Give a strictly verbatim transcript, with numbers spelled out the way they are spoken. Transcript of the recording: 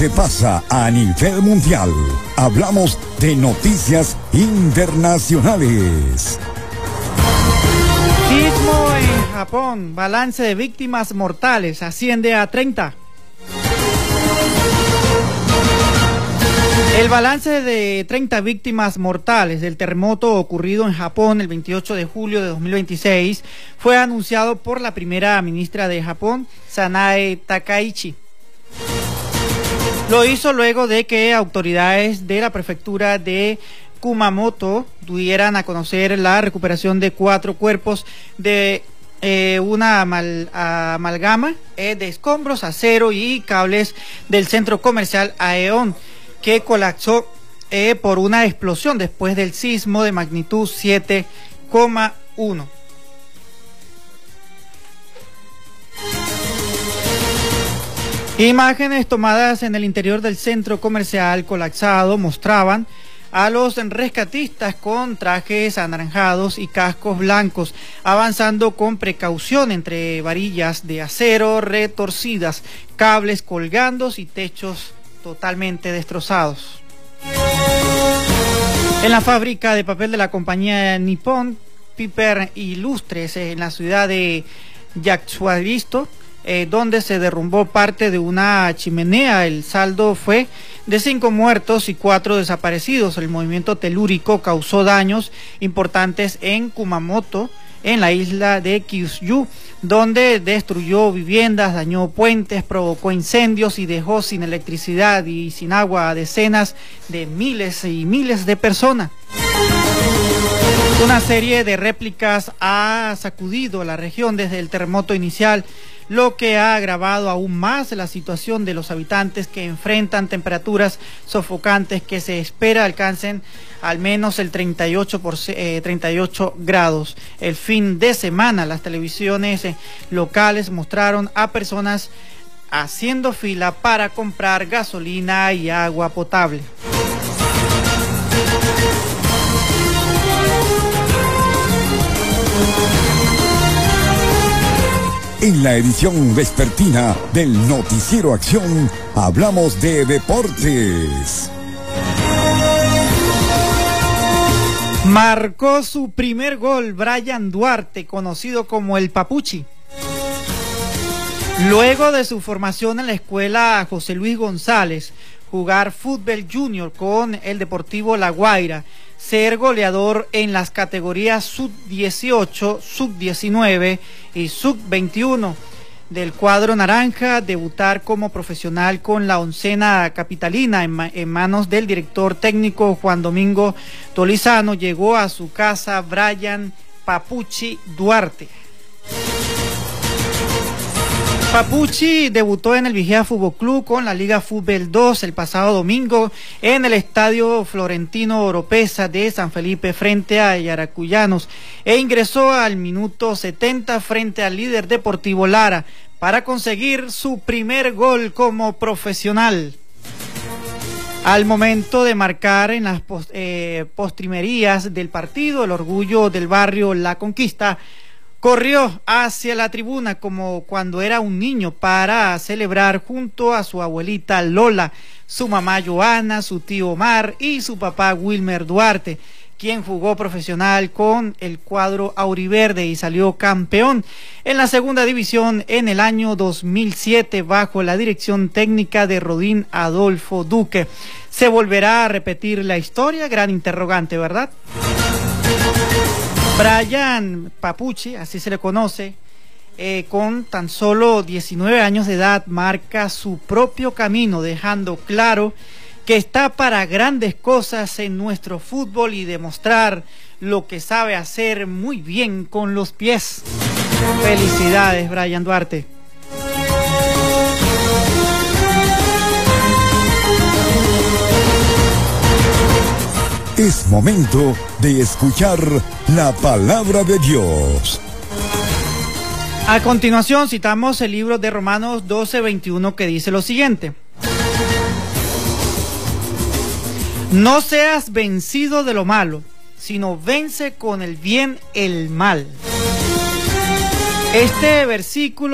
¿Qué pasa a nivel mundial? Hablamos de noticias internacionales. Sismo en Japón, balance de víctimas mortales asciende a treinta. El balance de treinta víctimas mortales del terremoto ocurrido en Japón el veintiocho de julio de dos mil veintiséis fue anunciado por la primera ministra de Japón, Sanae Takaichi. Lo hizo luego de que autoridades de la prefectura de Kumamoto dieran a conocer la recuperación de cuatro cuerpos de eh, una amal, amalgama eh, de escombros, acero y cables del centro comercial Aeon, que colapsó eh, por una explosión después del sismo de magnitud siete coma uno. Imágenes tomadas en el interior del centro comercial colapsado mostraban a los rescatistas con trajes anaranjados y cascos blancos, avanzando con precaución entre varillas de acero retorcidas, cables colgando y techos totalmente destrozados. En la fábrica de papel de la compañía Nippon Paper Ilustres en la ciudad de Yatsuhiro, Eh, donde se derrumbó parte de una chimenea. El saldo fue de cinco muertos y cuatro desaparecidos. El movimiento telúrico causó daños importantes en Kumamoto, en la isla de Kyushu, donde destruyó viviendas, dañó puentes, provocó incendios y dejó sin electricidad y sin agua a decenas de miles y miles de personas. Una serie de réplicas ha sacudido la región desde el terremoto inicial, lo que ha agravado aún más la situación de los habitantes que enfrentan temperaturas sofocantes que se espera alcancen al menos el treinta y ocho, por, eh, treinta y ocho grados. El fin de semana las televisiones eh, locales mostraron a personas haciendo fila para comprar gasolina y agua potable. En la edición vespertina del Noticiero Acción, hablamos de deportes. Marcó su primer gol Brian Duarte, conocido como el Papuchi. Luego de su formación en la escuela José Luis González, jugar fútbol junior con el Deportivo La Guaira, ser goleador en las categorías sub dieciocho, sub diecinueve y sub veintiuno del cuadro naranja, debutar como profesional con la oncena capitalina en, ma en manos del director técnico Juan Domingo Tolizano, llegó a su casa Brian Papuchi Duarte. Papuchi debutó en el Vigía Fútbol Club con la Liga Fútbol dos el pasado domingo en el Estadio Florentino Oropesa de San Felipe frente a Yaracuyanos e ingresó al minuto setenta frente al líder Deportivo Lara para conseguir su primer gol como profesional. Al momento de marcar en las post, eh, postrimerías del partido, el orgullo del barrio La Conquista corrió hacia la tribuna como cuando era un niño para celebrar junto a su abuelita Lola, su mamá Joana, su tío Omar y su papá Wilmer Duarte, quien jugó profesional con el cuadro auriverde y salió campeón en la segunda división en el año dos mil siete bajo la dirección técnica de Rodín Adolfo Duque. ¿Se volverá a repetir la historia? Gran interrogante, ¿verdad? Brian Papuchi, así se le conoce, eh, con tan solo diecinueve años de edad, marca su propio camino, dejando claro que está para grandes cosas en nuestro fútbol y demostrar lo que sabe hacer muy bien con los pies. Felicidades, Brian Duarte. Es momento de escuchar la palabra de Dios. A continuación citamos el libro de Romanos doce veintiuno que dice lo siguiente: no seas vencido de lo malo, sino vence con el bien el mal. Este versículo